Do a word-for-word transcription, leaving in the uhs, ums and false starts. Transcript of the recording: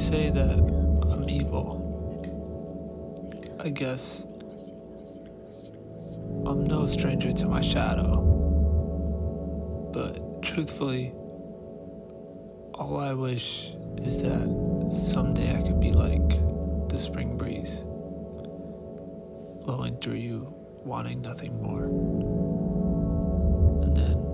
say that I'm evil. I guess I'm no stranger to my shadow. But truthfully, all I wish is that someday I could be like the spring breeze, blowing through you, wanting nothing more. And then